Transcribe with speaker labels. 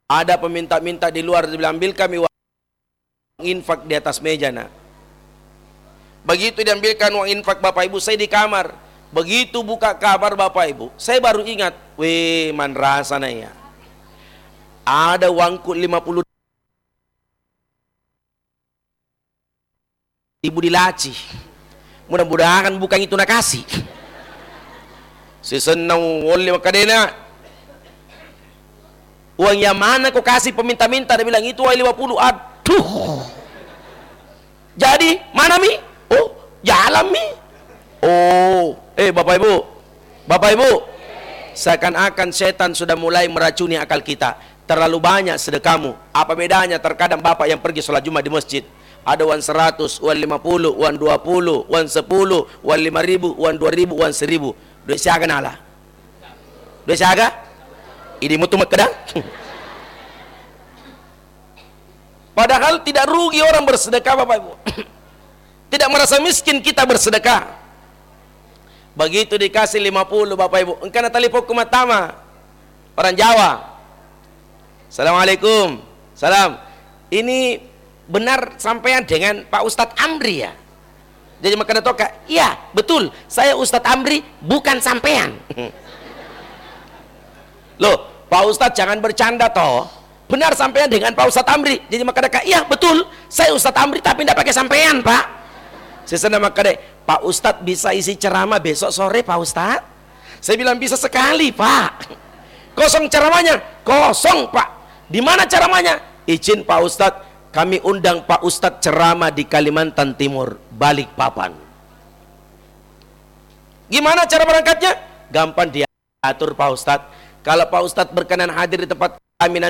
Speaker 1: Ada peminta-minta di luar, dibilang ambil kami uang infak di atas meja nak. Begitu diambilkan uang infak Bapak Ibu, saya di kamar. Begitu buka kamar Bapak Ibu, saya baru ingat, weh man rasanya ya. Ada uangku 50 ibu di laci. Mudah-mudahan bukan itu nak kasih. Si senang oleh makadena. Uang yang mana kau kasih peminta-minta? Dia bilang itu uang 50. Aduh. Jadi mana mi? Oh, jalan mi. Oh, Bapak Ibu. Bapak Ibu. Seakan-akan setan sudah mulai meracuni akal kita. Terlalu banyak sedekahmu. Apa bedanya terkadang Bapak yang pergi sholat Jumat di masjid, ada uang 100, uang 50, uang 20, uang 10, uang 5.000, uang 2.000, uang 1.000. Duit siaga nala. Duit siaga? Ini mutu makedang. Padahal tidak rugi orang bersedekah Bapak Ibu. Tidak merasa miskin kita bersedekah. Begitu dikasih 50 Bapak Ibu, engkau telepon kumatama. Orang Jawa. Assalamualaikum. Salam. Ini benar sampean dengan Pak Ustadz Amri ya? Jadi makanya toka, iya betul, saya Ustadz Amri bukan sampean. Loh, Pak Ustadz jangan bercanda toh. Benar sampean dengan Pak Ustadz Amri. Jadi makanya iya betul, saya Ustadz Amri tapi tidak pakai sampean Pak. Sesana makanya Pak Ustadz bisa isi ceramah besok sore Pak Ustadz. Saya bilang bisa sekali Pak. Kosong ceramahnya, kosong Pak. Di mana ceramahnya? Izin Pak Ustadz, kami undang Pak Ustadz ceramah di Kalimantan Timur, Balikpapan. Gimana cara berangkatnya? Gampang diatur Pak Ustadz. Kalau Pak Ustadz berkenan hadir di tempat kami nanti